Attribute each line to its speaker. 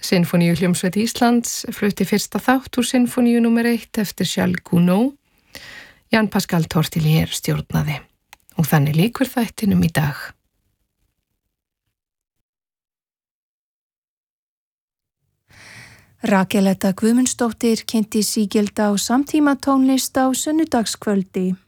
Speaker 1: Sinfóníuhljómsveit Íslands flutti fyrsta þátt úr Sinfóníu nr. 1 eftir Charles Gounod. Jan Pascal Tortelier stjórnaði. Og þannig lýkur þættinum í dag.
Speaker 2: Rakel Edda Guðmundsdóttir kynnti sígilda á samtímatónlist á sunnudagskvöldi.